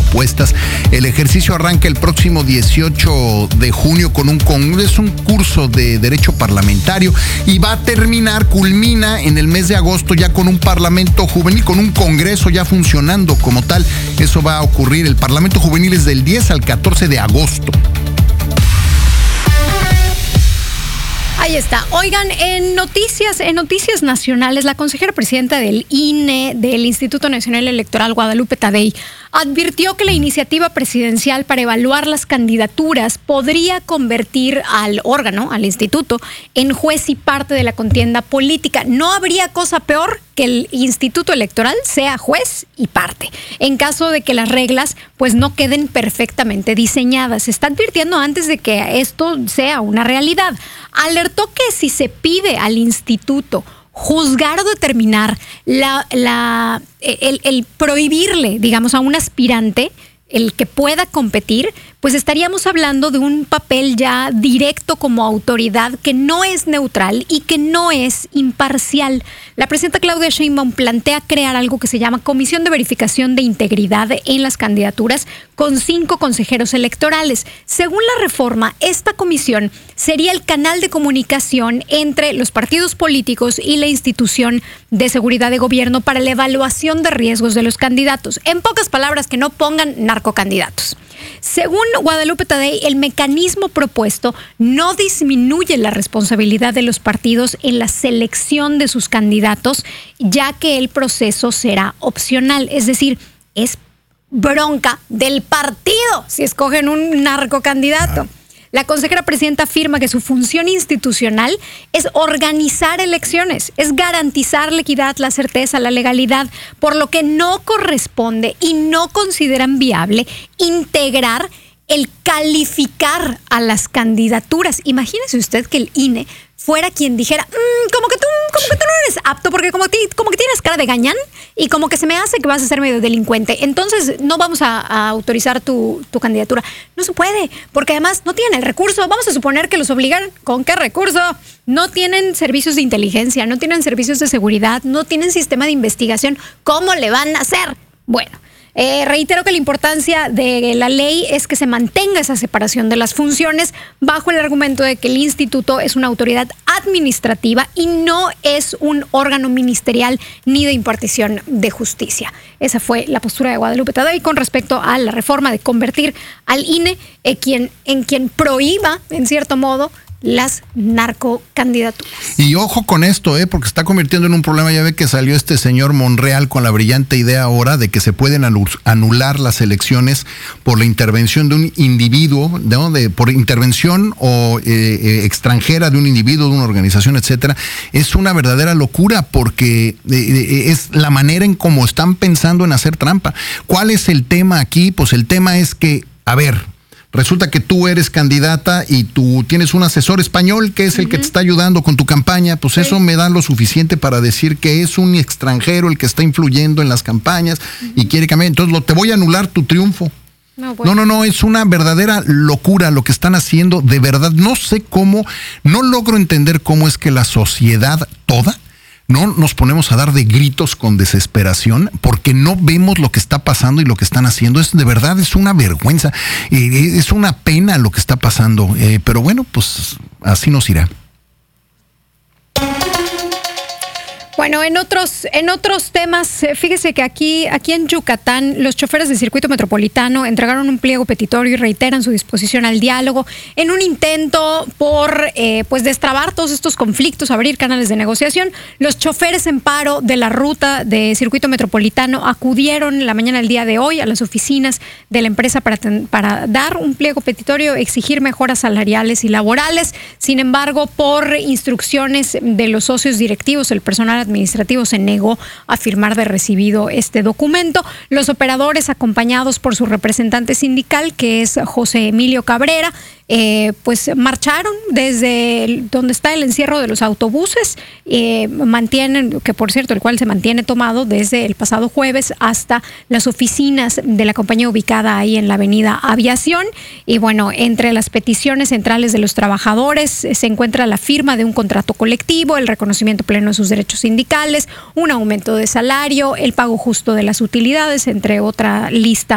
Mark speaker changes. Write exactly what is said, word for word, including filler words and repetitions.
Speaker 1: propuestas. El ejercicio arranca el próximo dieciocho de junio con un congreso, un curso de Derecho Parlamentario, y va a terminar, culmina en el mes de agosto ya con un Parlamento Juvenil, con un congreso ya funcionando como tal. Eso va a ocurrir. El Parlamento Juvenil es del diez al catorce de agosto.
Speaker 2: Ahí está. Oigan, en noticias, en noticias nacionales, la consejera presidenta del I N E, del Instituto Nacional Electoral, Guadalupe Tadei, advirtió que la iniciativa presidencial para evaluar las candidaturas podría convertir al órgano, al instituto, en juez y parte de la contienda política. No habría cosa peor que el Instituto Electoral sea juez y parte, en caso de que las reglas pues no queden perfectamente diseñadas. Se está advirtiendo antes de que esto sea una realidad. Alertó que si se pide al instituto juzgar o determinar la, la, el, el prohibirle, digamos, a un aspirante el que pueda competir, pues estaríamos hablando de un papel ya directo como autoridad que no es neutral y que no es imparcial. La presidenta Claudia Sheinbaum plantea crear algo que se llama Comisión de Verificación de Integridad en las Candidaturas con cinco consejeros electorales. Según la reforma, esta comisión sería el canal de comunicación entre los partidos políticos y la institución de seguridad de gobierno para la evaluación de riesgos de los candidatos. En pocas palabras, que no pongan narcocandidatos. Según Guadalupe Tadei, el mecanismo propuesto no disminuye la responsabilidad de los partidos en la selección de sus candidatos, ya que el proceso será opcional. Es decir, es bronca del partido si escogen un narcocandidato. La consejera presidenta afirma que su función institucional es organizar elecciones, es garantizar la equidad, la certeza, la legalidad, por lo que no corresponde y no consideran viable integrar el calificar a las candidaturas. Imagínese usted que el I N E fuera quien dijera, mmm, como que tú, como que tú no eres apto, porque como, ti, como que tienes cara de gañán y como que se me hace que vas a ser medio delincuente. Entonces no vamos a, a autorizar tu, tu candidatura. No se puede, porque además no tienen el recurso. Vamos a suponer que los obligan. ¿Con qué recurso? No tienen servicios de inteligencia, no tienen servicios de seguridad, no tienen sistema de investigación. ¿Cómo le van a hacer? Bueno, Eh, reitero que la importancia de la ley es que se mantenga esa separación de las funciones bajo el argumento de que el instituto es una autoridad administrativa y no es un órgano ministerial ni de impartición de justicia. Esa fue la postura de Guadalupe Tadei con respecto a la reforma de convertir al I N E eh, quien, en quien prohíba, en cierto modo, las narcocandidaturas.
Speaker 1: Y ojo con esto, eh, porque se está convirtiendo en un problema. Ya ve que salió este señor Monreal con la brillante idea ahora de que se pueden anular las elecciones por la intervención de un individuo, ¿no? de, por intervención o eh, eh, extranjera de un individuo, de una organización, etcétera. Es una verdadera locura porque eh, es la manera en cómo están pensando en hacer trampa. ¿Cuál es el tema aquí? Pues el tema es que, a ver, resulta que tú eres candidata y tú tienes un asesor español que es el uh-huh. que te está ayudando con tu campaña, pues sí. Eso me da lo suficiente para decir que es un extranjero el que está influyendo en las campañas uh-huh. y quiere cambiar. Entonces lo, te voy a anular tu triunfo. No, bueno. no, no, no, es una verdadera locura lo que están haciendo, de verdad. No sé cómo, no logro entender cómo es que la sociedad toda no nos ponemos a dar de gritos con desesperación porque no vemos lo que está pasando y lo que están haciendo. Es de verdad, es una vergüenza, eh, es una pena lo que está pasando, eh, pero bueno, pues así nos irá.
Speaker 2: Bueno, en otros, en otros temas, fíjese que aquí, aquí en Yucatán, los choferes del circuito metropolitano entregaron un pliego petitorio y reiteran su disposición al diálogo en un intento por eh, pues destrabar todos estos conflictos, abrir canales de negociación. Los choferes en paro de la ruta de circuito metropolitano acudieron la mañana del día de hoy a las oficinas de la empresa para, para dar un pliego petitorio, exigir mejoras salariales y laborales. Sin embargo, por instrucciones de los socios directivos, el personal administrativo se negó a firmar de recibido este documento. Los operadores, acompañados por su representante sindical, que es José Emilio Cabrera, eh, pues marcharon desde el, donde está el encierro de los autobuses, eh, mantienen, que por cierto, el cual se mantiene tomado desde el pasado jueves hasta las oficinas de la compañía ubicada ahí en la avenida Aviación. Y bueno, entre las peticiones centrales de los trabajadores se encuentra la firma de un contrato colectivo, el reconocimiento pleno de sus derechos sindicales, un aumento de salario, el pago justo de las utilidades, entre otra lista